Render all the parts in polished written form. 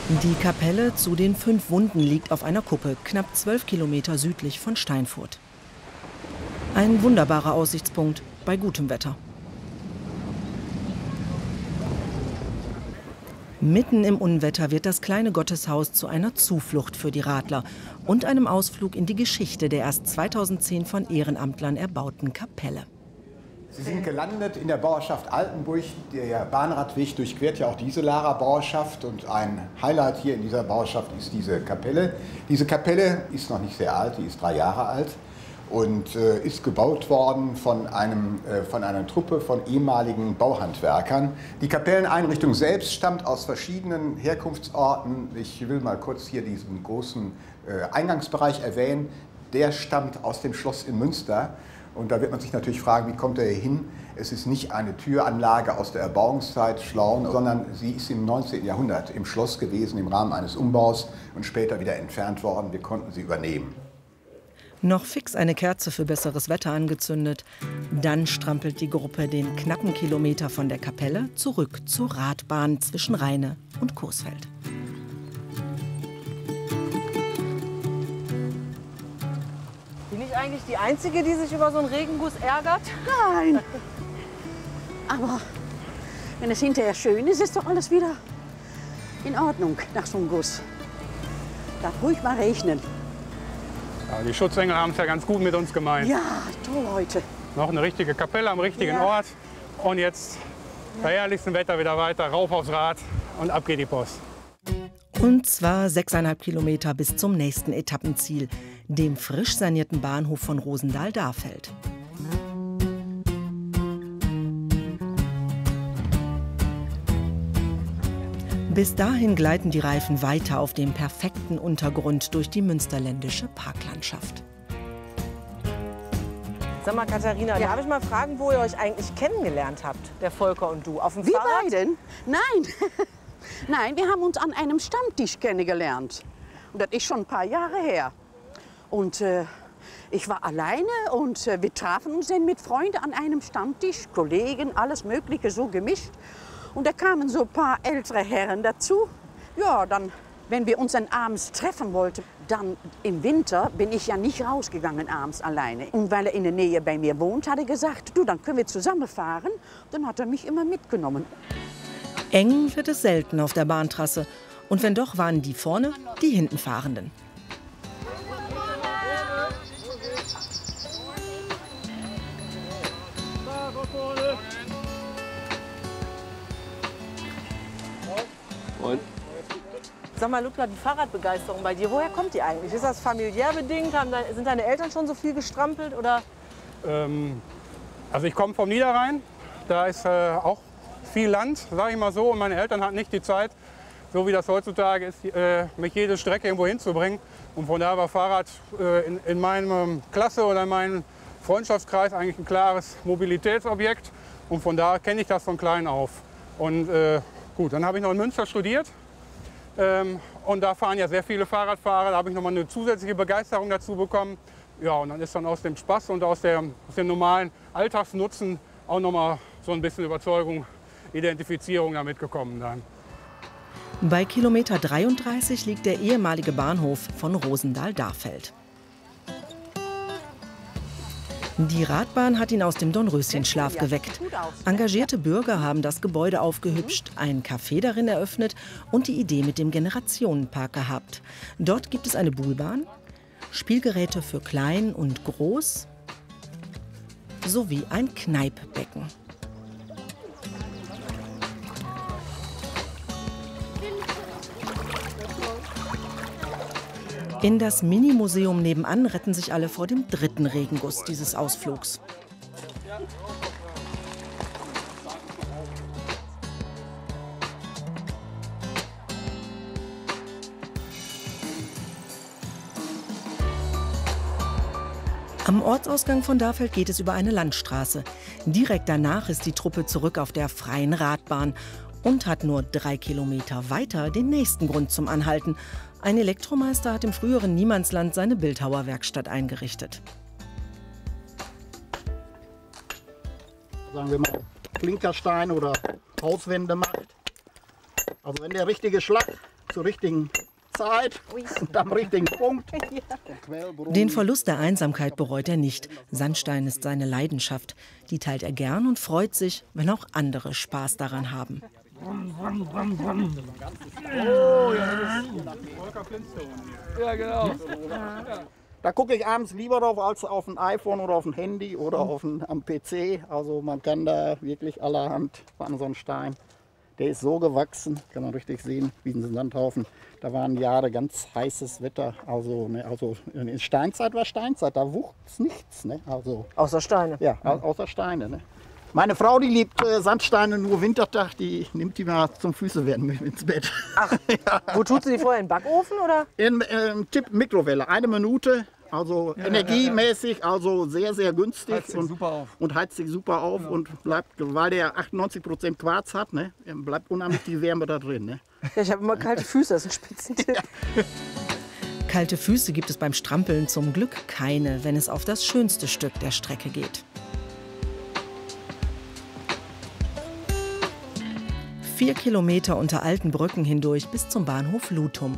Die Kapelle zu den 5 Wunden liegt auf einer Kuppe, knapp 12 Kilometer südlich von Steinfurt. Ein wunderbarer Aussichtspunkt bei gutem Wetter. Mitten im Unwetter wird das kleine Gotteshaus zu einer Zuflucht für die Radler und einem Ausflug in die Geschichte der erst 2010 von Ehrenamtlern erbauten Kapelle. Sie sind gelandet in der Bauerschaft Altenburg. Der Bahnradweg durchquert ja auch diese Larer Bauerschaft. Und ein Highlight hier in dieser Bauerschaft ist diese Kapelle. Diese Kapelle ist noch nicht sehr alt, die ist 3 Jahre alt und ist gebaut worden von einer Truppe von ehemaligen Bauhandwerkern. Die Kapelleneinrichtung selbst stammt aus verschiedenen Herkunftsorten. Ich will mal kurz hier diesen großen Eingangsbereich erwähnen. Der stammt aus dem Schloss in Münster. Und da wird man sich natürlich fragen, wie kommt er hier hin? Es ist nicht eine Türanlage aus der Erbauungszeit Schlaun, sondern sie ist im 19. Jahrhundert im Schloss gewesen, im Rahmen eines Umbaus und später wieder entfernt worden. Wir konnten sie übernehmen. Noch fix eine Kerze für besseres Wetter angezündet. Dann strampelt die Gruppe den knappen Kilometer von der Kapelle zurück zur Radbahn zwischen Rheine und Coesfeld. Bin ich eigentlich die Einzige, die sich über so einen Regenguss ärgert? Nein. Aber wenn es hinterher schön ist, ist doch alles wieder in Ordnung nach so einem Guss. Darf ruhig mal regnen. Ja, die Schutzengel haben es ja ganz gut mit uns gemeint. Ja, toll heute. Noch eine richtige Kapelle am richtigen Ort. Und jetzt bei herrlichstem Wetter wieder weiter, rauf aufs Rad und ab geht die Post. Und zwar 6,5 Kilometer bis zum nächsten Etappenziel, dem frisch sanierten Bahnhof von Rosendahl-Dahfeld. Bis dahin gleiten die Reifen weiter auf dem perfekten Untergrund durch die münsterländische Parklandschaft. Sag mal, Katharina, darf ich mal fragen, wo ihr euch eigentlich kennengelernt habt, der Volker und du? Auf dem Wir Fahrrad? beiden? Nein. Nein, wir haben uns an einem Stammtisch kennengelernt. Und das ist schon ein paar Jahre her. Und ich war alleine und wir trafen uns dann mit Freunden an einem Stammtisch, Kollegen, alles Mögliche so gemischt. Und da kamen so ein paar ältere Herren dazu. Ja, dann, wenn wir uns dann abends treffen wollten, dann im Winter bin ich ja nicht rausgegangen abends alleine. Und weil er in der Nähe bei mir wohnt, hat er gesagt, du, dann können wir zusammen fahren. Dann hat er mich immer mitgenommen. Eng wird es selten auf der Bahntrasse. Und wenn doch, waren die vorne die hinten Fahrenden. Und? Sag mal, Ludger, die Fahrradbegeisterung bei dir, woher kommt die eigentlich? Ist das familiär bedingt? Sind deine Eltern schon so viel gestrampelt? Oder? Also ich komme vom Niederrhein, da ist auch viel Land, sage ich mal so. Und meine Eltern hatten nicht die Zeit, so wie das heutzutage ist, mich jede Strecke irgendwo hinzubringen. Und von daher war Fahrrad in meinem Klasse oder in meinem Freundschaftskreis eigentlich ein klares Mobilitätsobjekt. Und von daher kenne ich das von klein auf. Und gut, dann habe ich noch in Münster studiert. Und da fahren ja sehr viele Fahrradfahrer. Da habe ich noch mal eine zusätzliche Begeisterung dazu bekommen. Ja, und dann ist dann aus dem Spaß und aus dem normalen Alltagsnutzen auch noch mal so ein bisschen Überzeugung, Identifizierung damit gekommen dann. Bei Kilometer 33 liegt der ehemalige Bahnhof von Rosendahl-Dahfeld. Die Radbahn hat ihn aus dem Dornröschenschlaf geweckt. Engagierte Bürger haben das Gebäude aufgehübscht, ein Café darin eröffnet und die Idee mit dem Generationenpark gehabt. Dort gibt es eine Buhlbahn, Spielgeräte für Klein und Groß sowie ein Kneippbecken. In das Mini-Museum nebenan retten sich alle vor dem 3. Regenguss dieses Ausflugs. Am Ortsausgang von Dahfeld geht es über eine Landstraße. Direkt danach ist die Truppe zurück auf der freien Radbahn und hat nur 3 Kilometer weiter den nächsten Grund zum Anhalten. Ein Elektromeister hat im früheren Niemandsland seine Bildhauerwerkstatt eingerichtet. Sagen wir mal Klinkerstein oder Hauswände macht. Also wenn der richtige Schlag zur richtigen Zeit und am richtigen Punkt. Den Verlust der Einsamkeit bereut er nicht. Sandstein ist seine Leidenschaft. Die teilt er gern und freut sich, wenn auch andere Spaß daran haben. Ja, genau. Da gucke ich abends lieber drauf als auf ein iPhone oder auf ein Handy oder am PC. Also man kann da wirklich allerhand an so einen Stein. Der ist so gewachsen, kann man richtig sehen, wie ein Sandhaufen. Da waren Jahre ganz heißes Wetter. Also in Steinzeit war Steinzeit, da wuchs nichts. Ne? Also, Außer Steine. ja, außer Steine. Ne? Meine Frau, die liebt Sandsteine nur Wintertag, die nimmt die mal zum Füßewerden mit ins Bett. Ach, wo tut sie die vorher? In den Backofen oder? In Mikrowelle, 1 Minute. Also energiemäßig, also sehr, sehr günstig und heizt sich super auf und bleibt, weil der 98% Quarz hat, ne, bleibt unheimlich die Wärme da drin. Ne. Ja, ich habe immer kalte Füße, das ist ein Spitzentipp. Kalte Füße gibt es beim Strampeln zum Glück keine, wenn es auf das schönste Stück der Strecke geht. 4 Kilometer unter alten Brücken hindurch bis zum Bahnhof Lutum.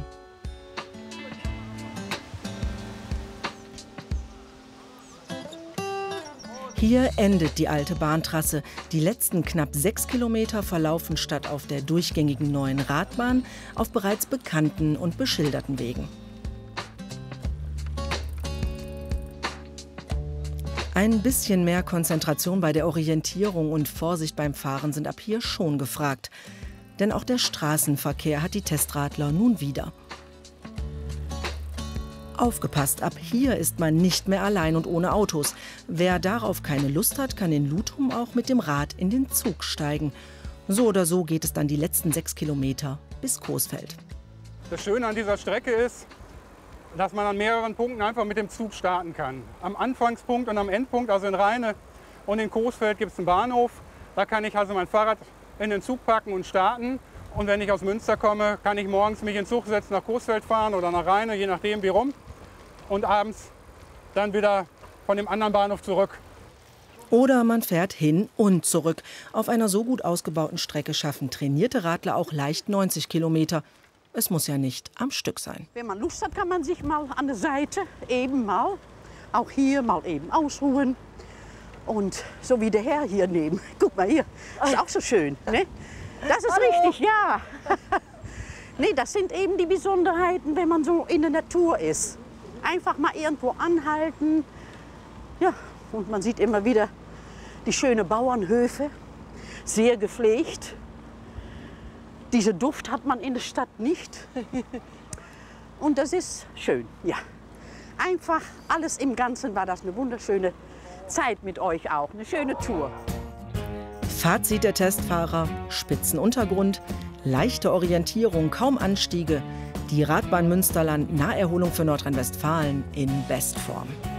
Hier endet die alte Bahntrasse. Die letzten knapp 6 Kilometer verlaufen statt auf der durchgängigen neuen Radbahn auf bereits bekannten und beschilderten Wegen. Ein bisschen mehr Konzentration bei der Orientierung und Vorsicht beim Fahren sind ab hier schon gefragt. Denn auch der Straßenverkehr hat die Testradler nun wieder. Aufgepasst, ab hier ist man nicht mehr allein und ohne Autos. Wer darauf keine Lust hat, kann in Lutum auch mit dem Rad in den Zug steigen. So oder so geht es dann die letzten 6 Kilometer bis Coesfeld. Das Schöne an dieser Strecke ist, dass man an mehreren Punkten einfach mit dem Zug starten kann. Am Anfangspunkt und am Endpunkt, also in Rheine und in Coesfeld, gibt es einen Bahnhof. Da kann ich also mein Fahrrad in den Zug packen und starten. Und wenn ich aus Münster komme, kann ich morgens mich in den Zug setzen, nach Coesfeld fahren oder nach Rheine, je nachdem wie rum. Und abends dann wieder von dem anderen Bahnhof zurück. Oder man fährt hin und zurück. Auf einer so gut ausgebauten Strecke schaffen trainierte Radler auch leicht 90 Kilometer. Es muss ja nicht am Stück sein. Wenn man Lust hat, kann man sich mal an der Seite eben mal, auch hier mal eben ausruhen. Und so wie der Herr hier neben. Guck mal hier, ist auch so schön. Ne? Das ist richtig, ja. Nee, das sind eben die Besonderheiten, wenn man so in der Natur ist. Einfach mal irgendwo anhalten. Ja, und man sieht immer wieder die schönen Bauernhöfe, sehr gepflegt. Diesen Duft hat man in der Stadt nicht. Und das ist schön, ja. Einfach alles im Ganzen war das eine wunderschöne Zeit mit euch auch, eine schöne Tour. Fazit der Testfahrer: Spitzenuntergrund, leichte Orientierung, kaum Anstiege. Die Radbahn Münsterland, Naherholung für Nordrhein-Westfalen in Bestform.